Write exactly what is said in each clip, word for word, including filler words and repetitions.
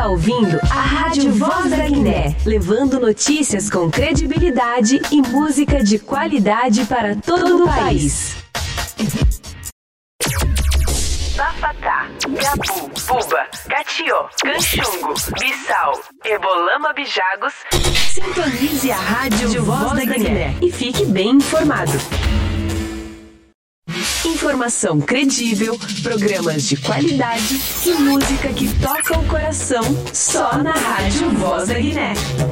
está ouvindo a Rádio Voz da Guiné, levando notícias com credibilidade e música de qualidade para todo o país. Bafatá, Gabu, Buba, Catió, Canchungo, Bissau, Ebolama Bijagos. Sintonize a Rádio Voz da Guiné e fique bem informado. Informação credível, programas de qualidade e música que toca o coração só na Rádio Voz da Guiné.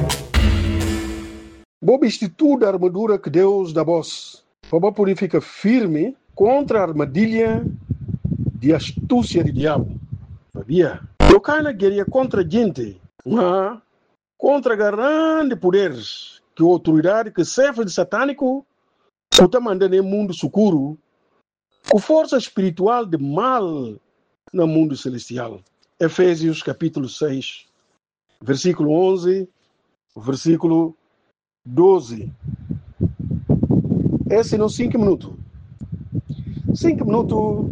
Bob institui a armadura que Deus dá vós, para poder ficar firme contra a armadilha de astúcia do diabo. Sabia? Eu canto guerreia contra gente, mas contra grandes poderes que a autoridade que serve de satânico está mandando no mundo escuro, com força espiritual de mal no mundo celestial. Efésios capítulo seis, versículo onze, versículo doze. Esse não cinco minutos. Cinco minutos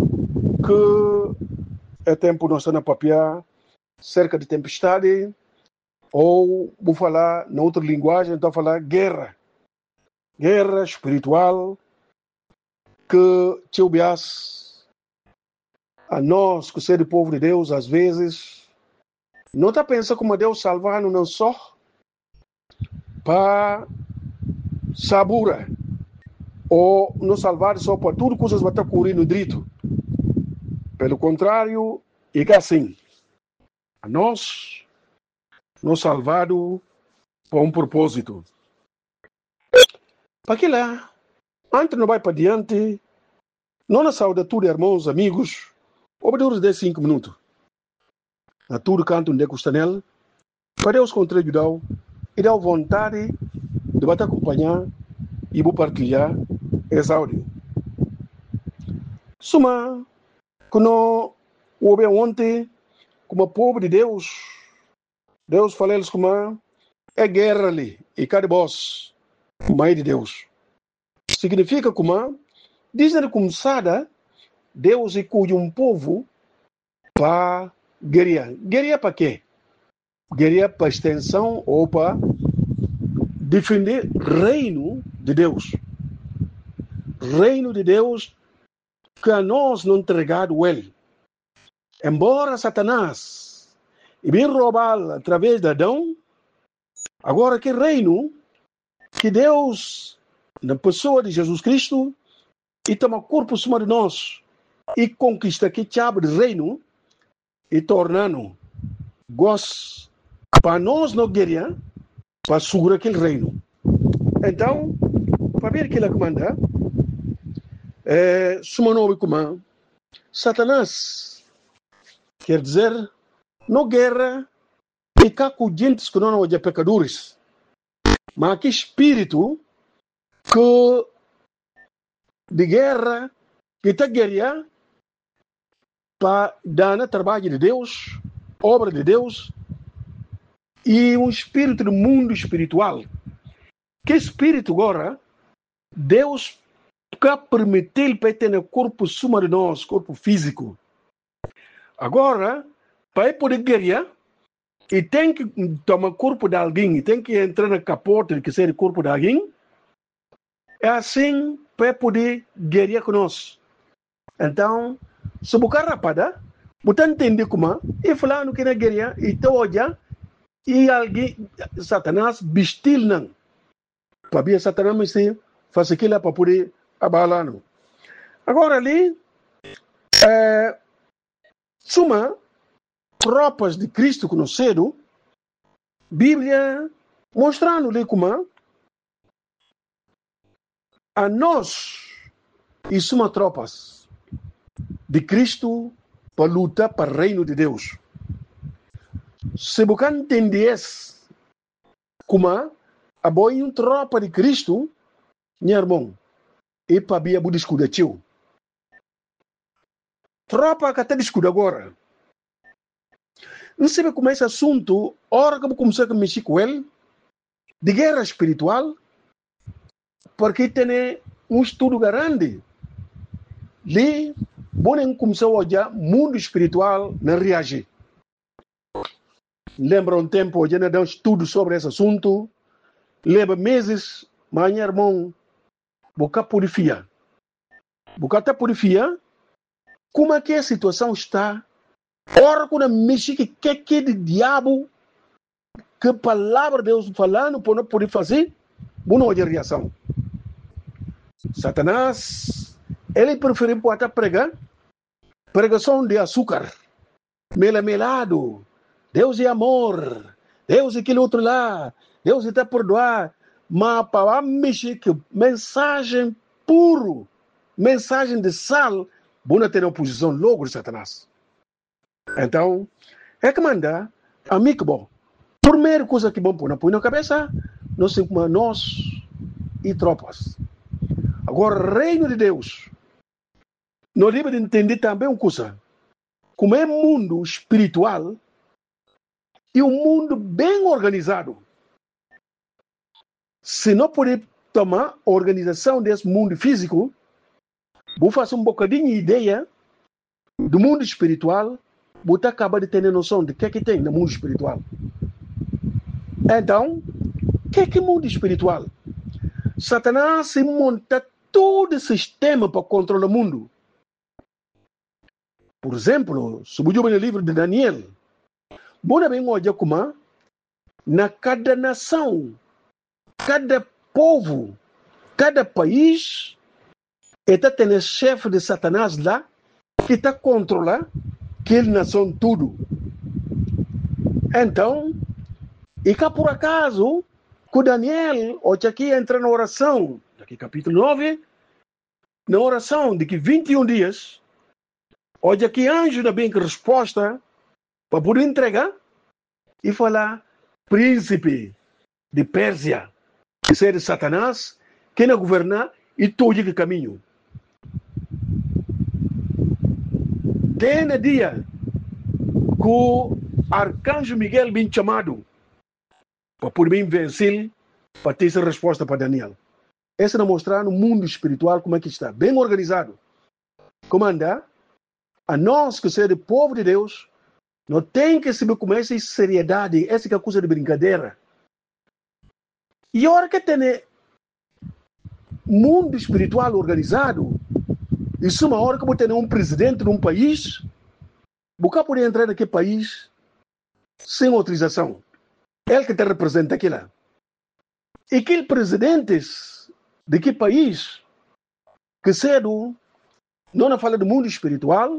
que é tempo nós estamos a papiar cerca de tempestade, ou vou falar na outra linguagem, então falar guerra. Guerra espiritual que te obeas a nós, que ser do povo de Deus, às vezes, não está pensando como Deus salvar-nos não só para sabura, ou nos salvar só para tudo coisas que vai correr no direito. Pelo contrário, é que assim, a nós, nos salvado para um propósito. Para que lá, antes não vai para diante, não na saúde tudo, irmãos, amigos, obedecemos de cinco minutos. A tudo canto onde custa nela, para Deus contribuir e dar vontade de bater acompanhar e vou partilhar esse áudio. Suma, quando houve ontem, como povo de Deus, Deus falou eles como é guerra ali, e cada voz, mãe de Deus. Significa como, dizem como sada, Deus escolhe um povo para guerrear. Guerrear para quê? Guerrear para extensão ou para defender o reino de Deus. Reino de Deus que a nós não entregado ele. Embora Satanás e bem roubá-lo através de Adão, agora que reino que Deus, na pessoa de Jesus Cristo, e toma corpo cima de nós e conquista que chave de reino e tornando gosto para nós não guerrear para segurar aquele reino. Então, para ver que ele comanda, é, suma nome como Satanás, quer dizer, não guerra e cá com gente que não são pecadores, mas que espírito que de guerra que está guerrear para dar no trabalho de Deus, obra de Deus, e um espírito do mundo espiritual. Que espírito agora, Deus quer permitir para ter no corpo suma de nós, corpo físico. Agora, para ele poder guerrear, e tem que tomar corpo de alguém, e tem que entrar na capota de que seja o corpo de alguém, é assim para poder guerrear conosco. Então, se você rapada, você entende como e falar no que é guerrear, e te olha, e alguém, Satanás, vestir não. Para ver Satanás, mas faz aquilo para poder abalar. Não. Agora ali, é, suma tropas de Cristo conhecido, Bíblia mostrando ali como a nós e suma tropas de Cristo para lutar para o reino de Deus. Se você entender como a boa uma tropa de Cristo, meu irmão, é para ver o discurso de tio. Tropa que até discute agora. Não sei como esse assunto, hora que eu comecei a mexer com ele, de guerra espiritual, porque tem um estudo grande. Ali, bom começou a olhar mundo espiritual não reagir. lembra um tempo, a gente dá um estudo sobre esse assunto, leva meses, mas minha irmão, boca purifica. Boca até purifica, como é que a situação está? Ora, quando mexe que que que de diabo, que a palavra de Deus falando, por não poder fazer, não há reação. Satanás, ele prefere até pregar, pregação de açúcar, melamelado, Deus é amor, Deus é aquele outro lá, Deus está perdoar, mas para mexer que mensagem puro, mensagem de sal, não tem oposição logo de Satanás. Então, é que manda, amigo bom, primeira coisa que bom pôr na cabeça, nós somos nós e tropas. Agora, reino de Deus, nós devemos entender também uma coisa, como é mundo espiritual e um mundo bem organizado. Se não puder tomar a organização desse mundo físico, vou fazer um bocadinho de ideia do mundo espiritual, vou acabar de ter noção de que é que tem no mundo espiritual. Então, o que é que é mundo espiritual? Satanás se monta todo o sistema para controlar o mundo. Por exemplo, se você no livro de Daniel, você bem olha como na cada nação, cada povo, cada país, está tendo chefe de Satanás lá, que está controlando aquela nação tudo. Então, e cá por acaso, com Daniel, hoje aqui entra na oração, aqui capítulo nove, na oração de que vinte e um dias, hoje aqui anjo da bem que resposta, para poder entregar, e falar, príncipe de Pérsia, que ser de Satanás, que não governar, e todo o caminho. Tem no dia que o arcanjo Miguel bem chamado, para poder vencer, para ter essa resposta para Daniel. Essa não mostrar no mundo espiritual como é que está, bem organizado. Como anda? A nós que somos do povo de Deus, não tem que saber como essa seriedade, essa que é coisa de brincadeira. E a hora que tem mundo espiritual organizado, isso é uma hora que você tem um presidente de um país, você pode entrar naquele país sem autorização. Ele que te representa aquilo. E aqueles presidentes de que país que cedo não fala do mundo espiritual,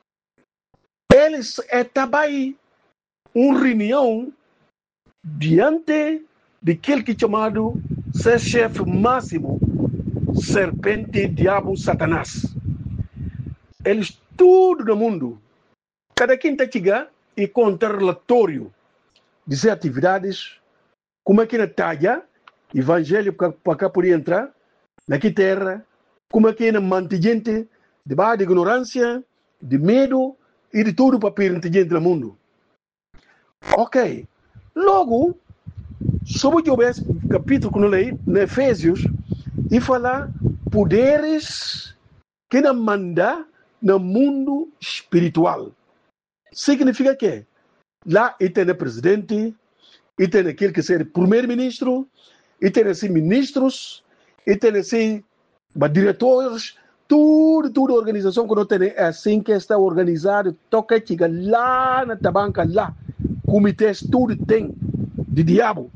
eles é também uma reunião diante daquele que é chamado ser chefe máximo, serpente, diabo, Satanás. Eles tudo no mundo, cada quem está chegando e conta relatório de suas atividades, como é que na talha, evangelho para cá poder entrar, naquela terra, como é que na mantém gente debaixo de ignorância, de medo e de tudo para permitir gente no mundo. Ok. Logo, sobre o capítulo que eu leio, no Efésios, e falar poderes que não manda no mundo espiritual. Significa que lá e tem o presidente, e tem aquele que é o primeiro-ministro, e tem assim ministros, e tem assim diretores, tudo, tudo organização que não tem é assim que está organizado, toca chega lá na tabanca, lá, comitês, tudo tem de diabo.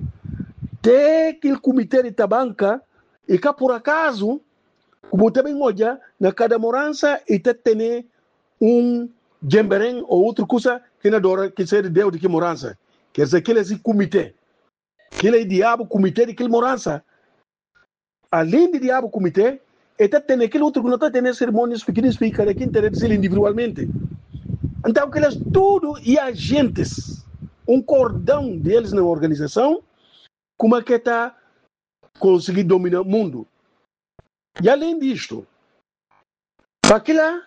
Tem aquele comitê de tabanca, e cá por acaso, como também olha, na cada morança, e tem um gemberém ou outra coisa que não adora, que seja Deus de que morança. Quer dizer, aquele é esse comitê. Aquele é diabo, comitê de que morança. Além de diabo, comitê, e tem aquele outro que não está tendo cerimônias pequenas, que cada quem tem de ser individualmente. Então, aqueles tudo e agentes, um cordão deles na organização, como é que está conseguindo dominar o mundo. E além disto, para aquela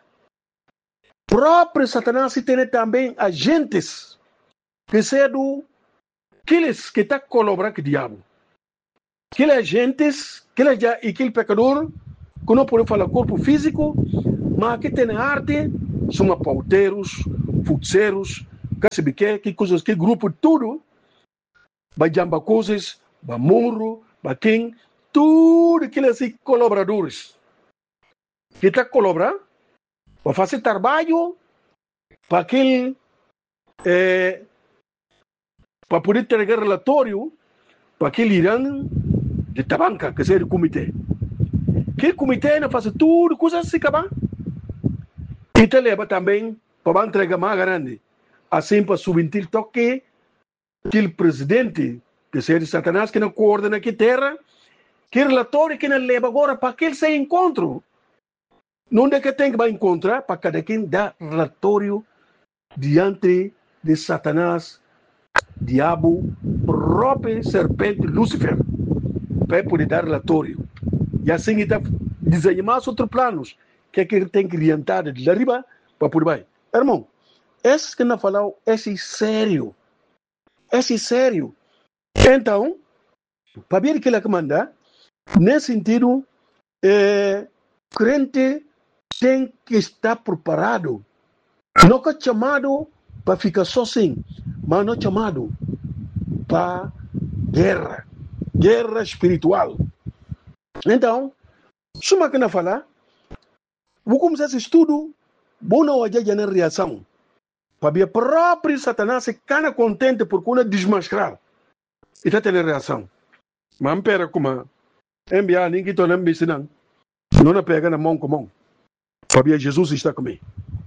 próprio Satanás tem também agentes que são aqueles que estão colaborando com o diabo. Aqueles agentes, aquele, e aquele pecador, que não pode falar corpo físico, mas que tem arte, são pauteiros, feiticeiros, sabe que, que coisas, que grupo, tudo, vai jamba coisas, vai morro, vai quem, tudo aquilo assim, colaboradores. Que está colaborando, vai fazer trabalho, para aquele, é, para poder entregar relatório, para aquele irã de tabanca, que seja o comitê. Que comitê não faz tudo, coisas assim, acaba. E te leva também para entregar mais grande. Assim, para subir toque, aquele presidente, que seja Satanás, que não coordena aqui terra, que relatório que não leva agora para aquele se encontro. Não é que tem que encontrar para cada quem dá relatório diante de Satanás, diabo, próprio serpente Lúcifer, para poder dar relatório. E assim ele está desenhando mais outros planos, que é que ele tem que orientar de lá arriba para poder vai. Irmão, esse que não falou, esse é sério. Esse é sério. Então, para ver o que ele manda, nesse sentido, é, crente tem que estar preparado. Não é chamado para ficar sozinho, mas não é chamado para guerra, guerra espiritual. Então, se uma máquina falar, vou começar esse estudo, vou não olhar na reação. Para ver próprio Satanás se cana contente por quando desmascarar. E está tendo reação. Mas não pera como enviar ninguém que não me ensinando. Não é pega na mão com mão. Para ver Jesus está comigo.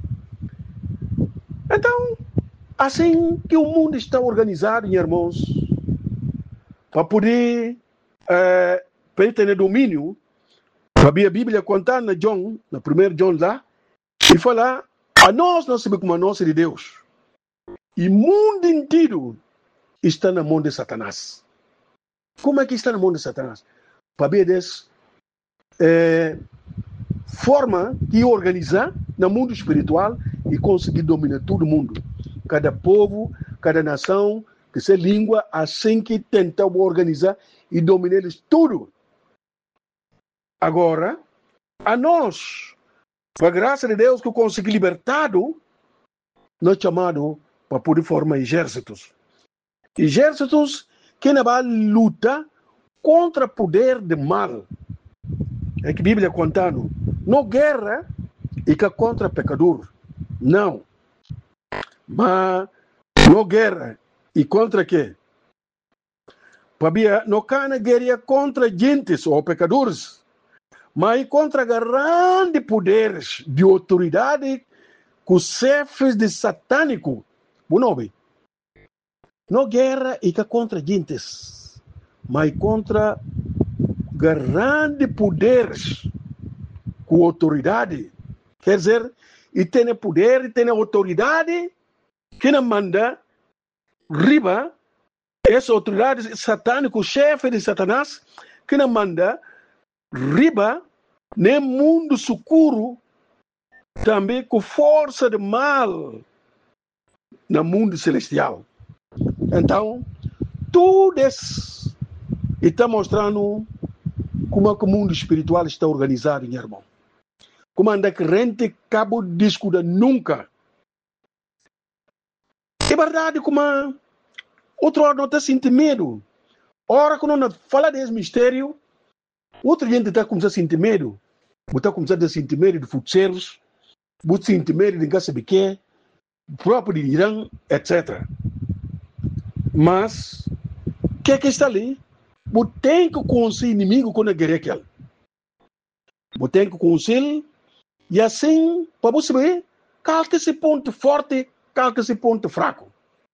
Então, assim que o mundo está organizado, irmãos, para poder é, para ter domínio, para ver a Bíblia contar na John, na primeira John lá, e falar, a nós não sabemos como a nossa de Deus. E o mundo inteiro está na mão de Satanás. Como é que está na mão de Satanás? Para ver essa é, forma de organizar no mundo espiritual e conseguir dominar todo mundo. Cada povo, cada nação, que se língua, assim que tenta organizar e dominar eles tudo. Agora, a nós, por graça de Deus, que eu consegui libertado, nós chamamos para poder formar exércitos. Exércitos que não vão lutar contra o poder do mal. É que a Bíblia contando. Não guerra e que contra pecador. Não. Mas não guerra e contra quê? Para não cana guerra contra gentes ou pecadores, mas contra grandes poderes de autoridade com os chefes de satânico. Não, não guerra e que contra gentes, mas contra grandes poderes com autoridade. Quer dizer, e tem poder, e tem autoridade, que não manda riba, essa autoridade satânica, o chefe de Satanás, que não manda riba, nem mundo escuro, também com força de mal, no mundo celestial. Então, tudo isso está mostrando como é que o mundo espiritual está organizado, meu irmão. Como anda crente cabo discuda nunca. É verdade como outro hora não está sentindo medo. Ora quando não fala desse mistério, outra gente está começando a sentir medo. Está começando a sentir medo de futeiros, está sentir medo de ninguém sabe o que, próprio de Irã, etcétera. Mas, o que é que está ali? Você tem que conhecer o inimigo quando é guerra aquela. Você tem que conhecer e assim, para você ver, qual que é esse ponto forte, qual que é esse ponto fraco.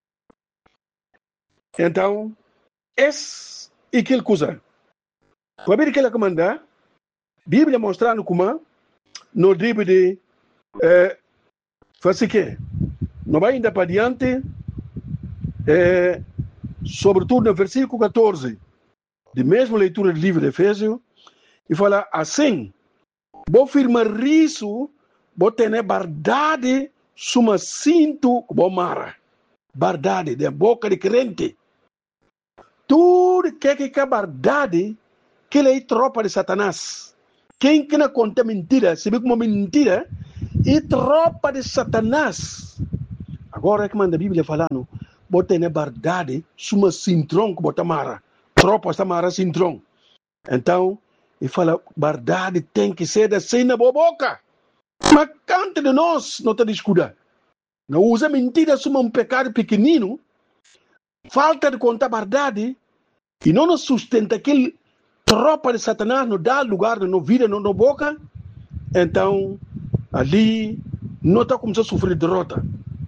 Então, esse é aquela coisa. Para ver o que ele comanda, a Bíblia mostrando como não deve de é, fazer o quê? Não vai ainda para diante, é, sobretudo no versículo catorze, de mesma leitura do livro de Efésios, e fala assim, vou firmar isso, vou ter verdade, suma cinto, vou mara. Verdade, da boca de crente. Tudo que é que é verdade, que ele é tropa de Satanás. Quem que não conta mentira, se vê como mentira, é tropa de Satanás. Agora é que manda a Bíblia falando, bota na verdade, suma cintrão que bota mara. Tropa está mara cintrão. Então, ele fala, verdade tem que ser assim na boca. Mas cante de nós, não está descuidado. Não usa mentira, suma um pecado pequenino, falta de contar a verdade, e não nos sustenta aquele tropa de Satanás, não dá lugar na vida, na boca, então, ali, não está começando a sofrer derrota.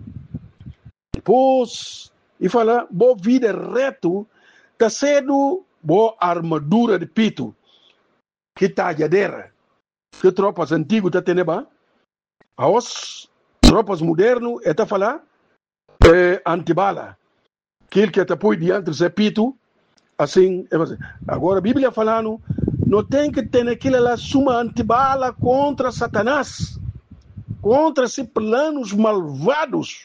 Depois, e fala, boa vida reto, está sendo boa armadura de pito, que talhadeira, que tropas antigas está tendo, aos tropas modernos, está falando, é, antibala, aquele que está por diante do pito, assim, agora a Bíblia falando, não tem que ter aquilo lá, suma antibala contra Satanás, contra esses planos malvados,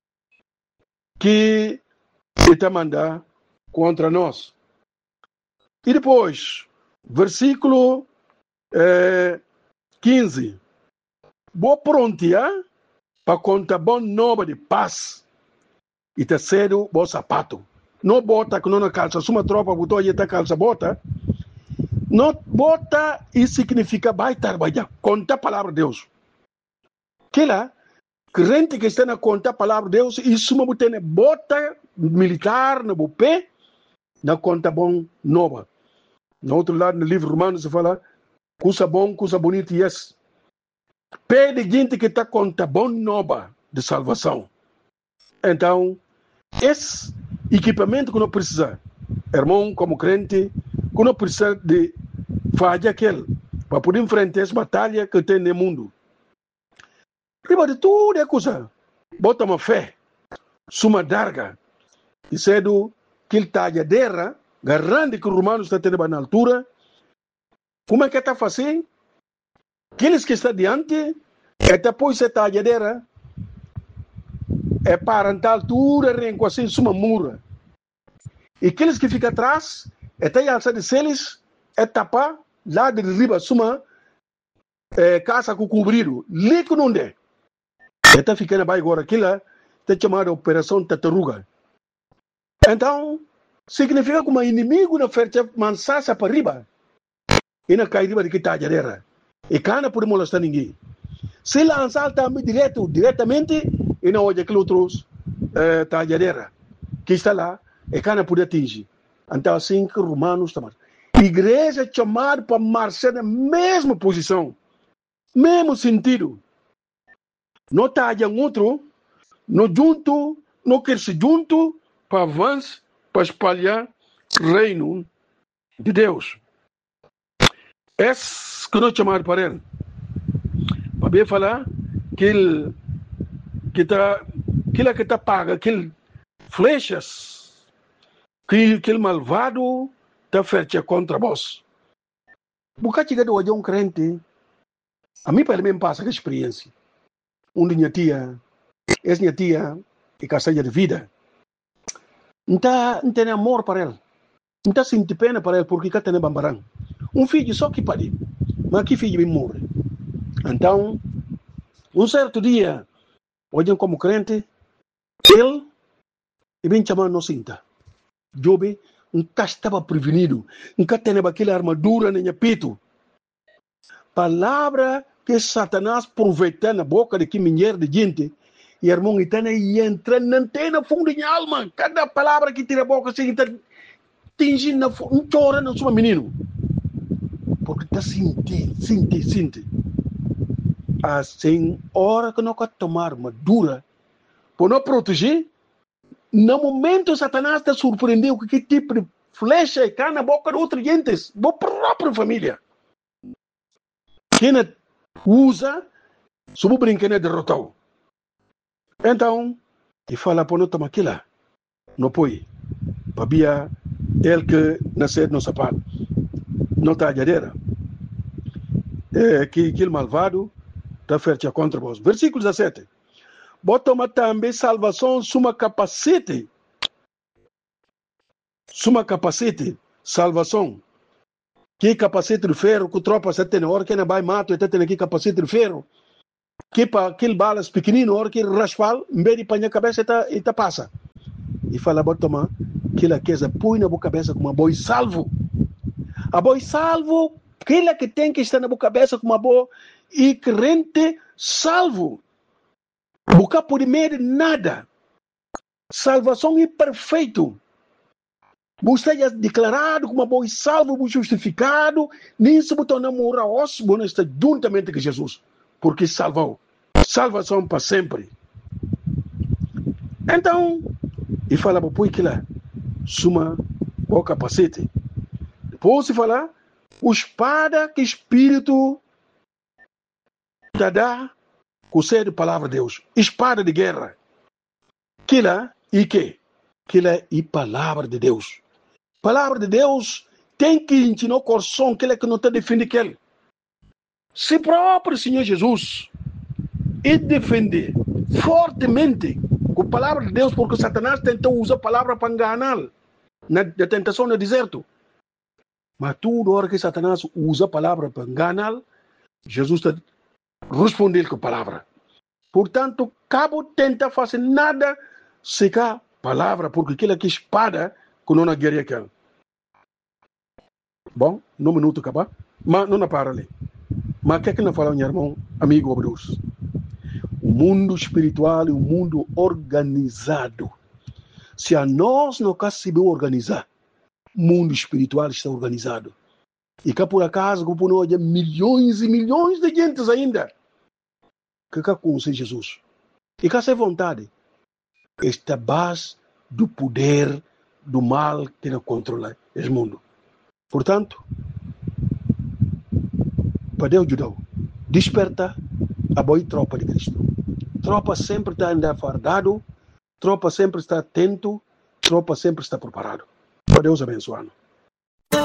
que ele está mandando contra nós. E depois, versículo é, quinze. Boa prontia para contar bom nova de paz. E terceiro, bom sapato. Não bota que não na calça. Se uma tropa botou aí a calça, bota. Não bota e significa vai trabalhar. Conta a palavra de Deus. Que lá, crente que está na conta a palavra de Deus, isso uma botena bota militar no pé, na conta bom nova. No outro lado, no livro Romanos, se fala, coisa bom, coisa bonita, yes. Pé de gente que está conta bom nova de salvação. Então, esse equipamento que não precisa, irmão, como crente, que não precisa de fazer aquele, para poder enfrentar essa batalha que tem no mundo. Riba de tudo é coisa. Bota uma fé, suma darga, e cedo que ele talhadeira, garante que o romano está tendo na altura. Como é que está fazendo? Aqueles que estão diante, é depois essa talhadeira, é para a altura, renco assim, suma mura. E aqueles que ficam atrás, é até alça de seles, é tapar, lá de riba, suma, é, casa com cobrido, lico não é. Está ficando bem agora, aquilo está chamado Operação Tartaruga. Então, significa que um inimigo na oferta mansaça para riba e na cai riba de que está a e cana por molestar ninguém. Se lançar também direto, diretamente, e não olha aquele outro está a que está lá, e cana por atingir. Então, assim que os romanos estão. Igreja chamada para marchar na mesma posição, mesmo sentido. Não está em outro, não junto, não quer se junto para avançar, para espalhar o reino de Deus. Esse que nós chamamos para ele. Para bem falar que ele que está que ele que está paga, aquele flechas que aquele malvado está fecha contra vós. Porque chega de hoje um crente, a mim para mim passa a experiência. Um de minha tia, essa minha tia, e caçaia de vida. Não tem amor para ele. Não está sentindo pena para ele, porque cá tem bambarão. Um filho só que pode, mas que filho me morre. Então, um certo dia, hoje como crente, ele, e bem chamado não sinta. Jobe, nunca estava prevenido. Nunca tem aquela armadura nem peito. Palavra que Satanás aproveita na boca de que mulher de gente, e irmão, e entra não tem na fundo da alma. Cada palavra que tira a boca, assim, está tingindo na fundo, não chora, não sou menino. Porque está sentindo, sentindo, sentindo. Assim, hora que não quer tomar uma dura, por não proteger, no momento Satanás está surpreendendo com que tipo de flecha cai na boca de outros gentes, da própria família. Quem usa, subo brinquedo derrotado. Então, e fala para não tomar aquilo, não pode. Para ele que nasceu no sapato, não está a jadeira. É, que aquele malvado está fecha contra vós. Versículo dezessete. Bota também salvação, suma capacete. Suma capacete, salvação. Que capacete de ferro, que tropa você tem na hora que não vai mato, e tem aqui capacete de ferro. que para aquele balas pequenino, hora que raspal, em vez de pôr na cabeça, está tá passa. E fala, bota tomar, aquela coisa põe na boa cabeça como uma boi salvo. A boi salvo, aquela que tem que estar na boa cabeça como uma boa e crente salvo. Nunca pode medo nada. Salvação é perfeito. Você é declarado como uma boi salvo, justificado, nem se botou na moral, você está juntamente com Jesus, porque salvou. Salvação para sempre. Então, e fala para pôr aquela suma o capacete. Depois se fala, o espada que o Espírito te dá, com a palavra de Deus. Espada de guerra. Aquela e que? Aquela é a palavra de Deus. Palavra de Deus tem que ensinar o coração, aquele que não está defendendo aquele. Se próprio Senhor Jesus e defender fortemente com a palavra de Deus, porque Satanás tentou usar a palavra para enganar na, na tentação no deserto. Mas toda hora que Satanás usa a palavra para enganar, Jesus está respondendo com a palavra. Portanto, cabo tenta fazer nada sem a palavra, porque aquela que espada que não guerreia aquela. Bom, no minuto acabar, mas não para ali. Mas o que é que não fala, meu irmão, amigo Deus? O mundo espiritual é um mundo organizado. Se a nós não conseguimos organizar, o mundo espiritual está organizado. E cá por acaso, por nós, há milhões e milhões de gente ainda que cá conhece Jesus. E cá sem vontade. Esta base do poder do mal que não controla esse mundo. Portanto, para Deus ajudar, desperta a boa tropa de Cristo. Tropa sempre está ainda fardado, tropa sempre está atento, tropa sempre está preparado. Para Deus abençoando.